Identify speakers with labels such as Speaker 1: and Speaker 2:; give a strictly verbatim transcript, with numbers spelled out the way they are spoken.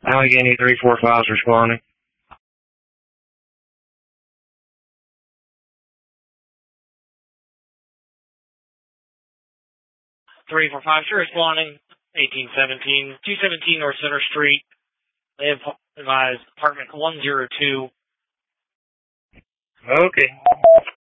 Speaker 1: Allegheny three four five is responding.
Speaker 2: three four five, sure, responding. eighteen seventeen, two seventeen North Center Street. They have advised apartment one oh two.
Speaker 1: Okay.